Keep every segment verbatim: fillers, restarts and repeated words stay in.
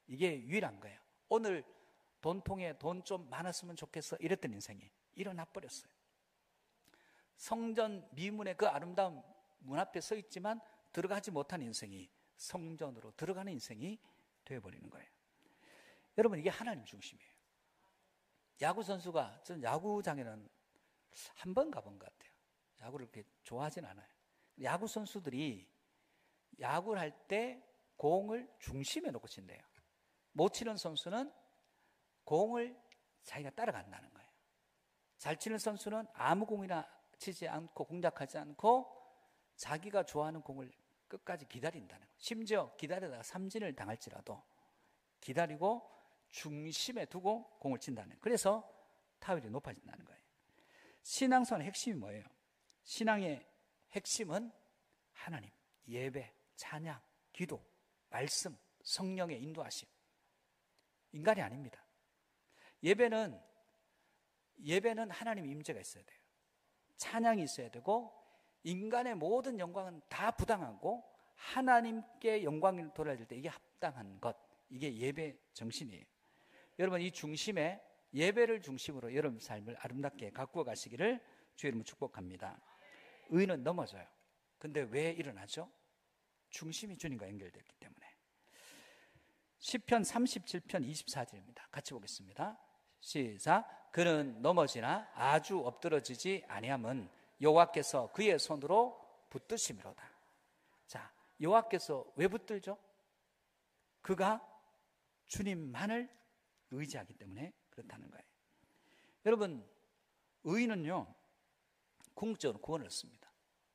이게 유일한 거예요. 오늘 돈통에 돈 좀 많았으면 좋겠어 이랬던 인생이 일어나 버렸어요. 성전 미문의 그 아름다운 문 앞에 서 있지만 들어가지 못한 인생이 성전으로 들어가는 인생이 되어버리는 거예요. 여러분, 이게 하나님 중심이에요. 야구 선수가, 저는 야구장에는 한 번 가본 것 같아요. 야구를 그렇게 좋아하진 않아요. 야구 선수들이 야구를 할 때 공을 중심에 놓고 친대요. 못 치는 선수는 공을 자기가 따라간다는 거예요. 잘 치는 선수는 아무 공이나 치지 않고 공략하지 않고 자기가 좋아하는 공을 끝까지 기다린다는 거예요. 심지어 기다리다가 삼진을 당할지라도 기다리고 중심에 두고 공을 친다는 거예요. 그래서 타율이 높아진다는 거예요. 신앙생활의 핵심이 뭐예요? 신앙의 핵심은 하나님, 예배, 찬양, 기도, 말씀, 성령의 인도하심. 인간이 아닙니다. 예배는 예배는 하나님의 임재가 있어야 돼요. 찬양이 있어야 되고 인간의 모든 영광은 다 부당하고 하나님께 영광을 돌아줄 때 이게 합당한 것, 이게 예배 정신이에요. 여러분, 이 중심에 예배를 중심으로 여러분 삶을 아름답게 가꾸어 가시기를 주의 이름으로 축복합니다. 의인은 넘어져요. 근데 왜 일어나죠? 중심이 주님과 연결됐기 때문에. 시편 삼십칠 편 이십사 절입니다. 같이 보겠습니다. 시작. 그는 넘어지나 아주 엎드러지지 아니함은 여호와께서 그의 손으로 붙드심이로다. 자, 여호와께서 왜 붙들죠? 그가 주님만을 의지하기 때문에 그렇다는 거예요. 여러분, 의인은요 궁극적으로 구원을 얻습니다.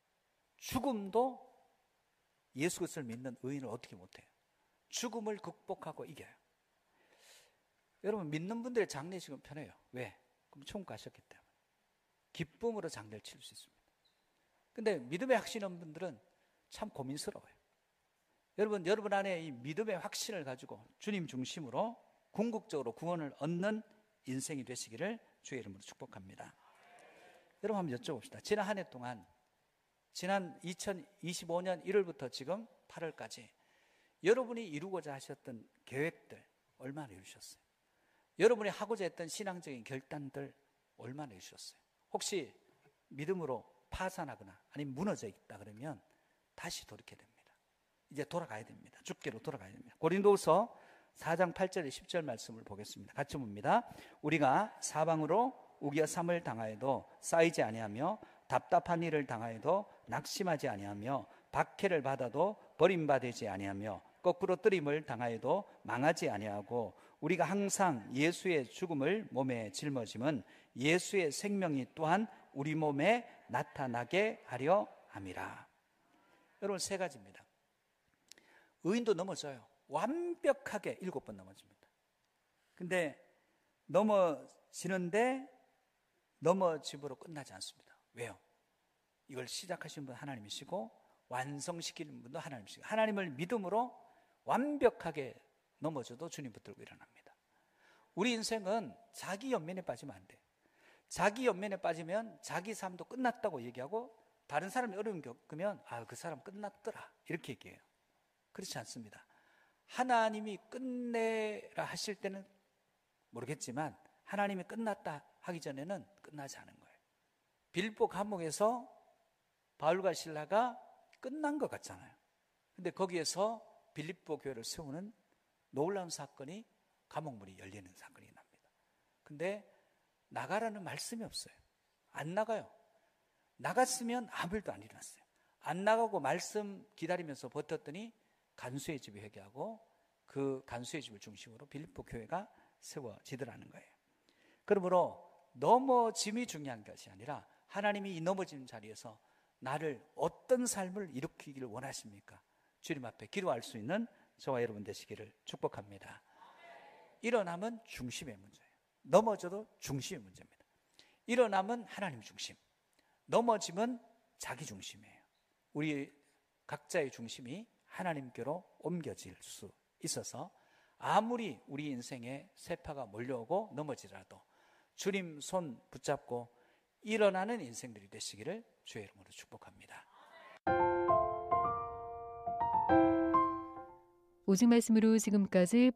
죽음도 예수 그리스도를 믿는 의인을 어떻게 못해요? 죽음을 극복하고 이겨요. 여러분, 믿는 분들의 장례식은 편해요. 왜? 그럼 천국 가셨기 때문에 기쁨으로 장례를 치를 수 있습니다. 근데 믿음에 확신한 분들은 참 고민스러워요. 여러분, 여러분 안에 이 믿음의 확신을 가지고 주님 중심으로 궁극적으로 구원을 얻는 인생이 되시기를 주의 이름으로 축복합니다. 여러분, 한번 여쭤봅시다. 지난 한 해 동안, 지난 이천이십오 년 일월부터 지금 팔월까지 여러분이 이루고자 하셨던 계획들 얼마나 이루셨어요? 여러분이 하고자 했던 신앙적인 결단들 얼마나 이루셨어요? 혹시 믿음으로 파산하거나 아니면 무너져 있다 그러면 다시 돌이켜야 됩니다. 이제 돌아가야 됩니다. 주께로 돌아가야 됩니다. 고린도후서 사 장 팔 절 십 절 말씀을 보겠습니다. 같이 봅니다. 우리가 사방으로 우겨삼을 당하여도 쌓이지 아니하며 답답한 일을 당하여도 낙심하지 아니하며 박해를 받아도 버림받지 아니하며 거꾸로 뜨림을 당하여도 망하지 아니하고 우리가 항상 예수의 죽음을 몸에 짊어짐은 예수의 생명이 또한 우리 몸에 나타나게 하려 함이라. 여러분, 세 가지입니다. 의인도 넘어져요. 완벽하게 일곱 번 넘어집니다. 근데 넘어지는데 넘어짐으로 끝나지 않습니다. 왜요? 이걸 시작하신 분 하나님이시고 완성시키는 분도 하나님이시고 하나님을 믿음으로 완벽하게 넘어져도 주님 붙들고 일어납니다. 우리 인생은 자기 연민에 빠지면 안 돼요. 자기 연민에 빠지면 자기 삶도 끝났다고 얘기하고 다른 사람이 어려움 겪으면 아, 그 사람 끝났더라 이렇게 얘기해요. 그렇지 않습니다. 하나님이 끝내라 하실 때는 모르겠지만 하나님이 끝났다 하기 전에는 끝나지 않은 거예요. 빌보 감옥에서 바울과 실라가 끝난 것 같잖아요. 근데 거기에서 빌립보 교회를 세우는 놀라운 사건이 감옥문이 열리는 사건이 납니다. 근데 나가라는 말씀이 없어요. 안 나가요. 나갔으면 아무 일도 안 일어났어요. 안 나가고 말씀 기다리면서 버텼더니 간수의 집이 회개하고 그 간수의 집을 중심으로 빌립보 교회가 세워지더라는 거예요. 그러므로 넘어짐이 중요한 것이 아니라 하나님이 이 넘어진 자리에서 나를 어떤 삶을 일으키기를 원하십니까? 주님 앞에 기도할 수 있는 저와 여러분 되시기를 축복합니다. 일어남은 중심의 문제예요. 넘어져도 중심의 문제입니다. 일어남은 하나님 중심, 넘어짐은 자기 중심이에요. 우리 각자의 중심이 하나님께로 옮겨질 수 있어서 아무리 우리 인생에 세파가 몰려오고 넘어지더라도 주님 손 붙잡고 일어나는 인생들이 되시기를 주의 이름으로 축복합니다. 오직 말씀으로 지금까지